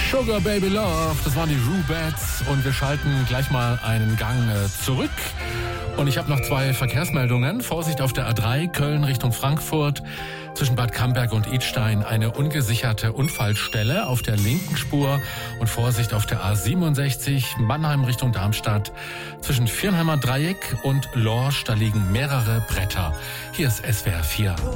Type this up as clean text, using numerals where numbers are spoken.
Sugar Baby Love, das waren die Rubettes und wir schalten gleich mal einen Gang zurück. Und ich habe noch 2 Verkehrsmeldungen. Vorsicht auf der A3 Köln Richtung Frankfurt. Zwischen Bad Camberg und Idstein eine ungesicherte Unfallstelle auf der linken Spur. Und Vorsicht auf der A67 Mannheim Richtung Darmstadt. Zwischen Viernheimer Dreieck und Lorsch, da liegen mehrere Bretter. Hier ist SWR 4.